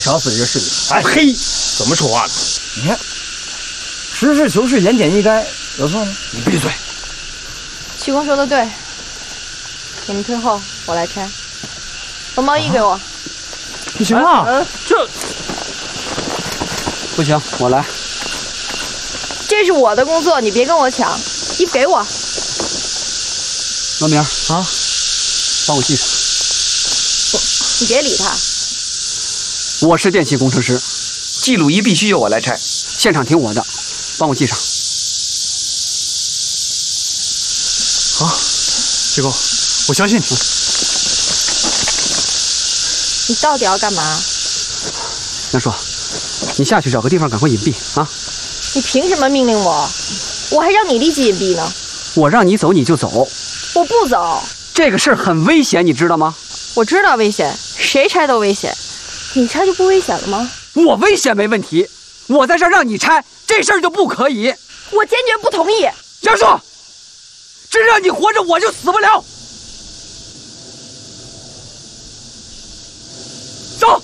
杀死这个士兵！ 哎嘿，怎么说话呢？ 你看，实事求是，言简意赅，有错吗？ 你闭嘴！ 徐公说的对，你们退后，我来拆。把毛衣给我。 不行啊！ 这不行，我来。 这是我的工作，你别跟我抢。衣服给我。 罗明啊，帮我系上。 你别理他。 我是电气工程师，记录仪必须由我来拆，现场听我的，帮我系上。 好，结构，我相信你。 你到底要干嘛？ 梁硕，你下去找个地方赶快隐蔽啊！ 你凭什么命令我？我还让你立即隐蔽呢。 我让你走你就走， 我不走。 这个事儿很危险，你知道吗？ 我知道危险，谁拆都危险。你拆就不危险了吗？ 我危险没问题，我在这儿让你拆，这事儿就不可以。 我坚决不同意。 梁硕，只要你活着，我就死不了。走。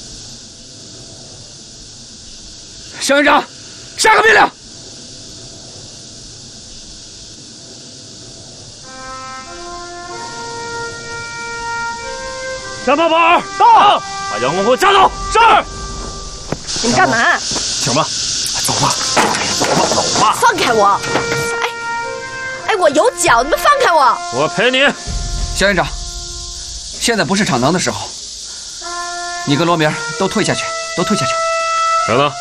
肖营长，下个命令。 山炮宝到，把杨公给我架走。是。 你们干嘛？ 行吧，走吧。哎呀，走吧，走吧。 放开我！哎，我有脚，你们放开我！ 我陪你。 肖营长，现在不是逞能的时候，你跟罗明都退下去，都退下去。 等等，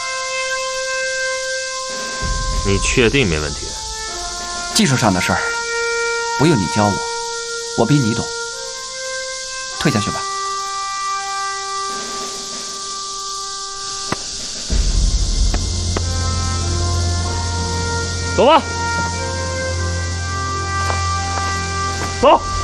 你确定没问题？ 技术上的事儿，不用你教我，我比你懂。退下去吧。 走吧。走。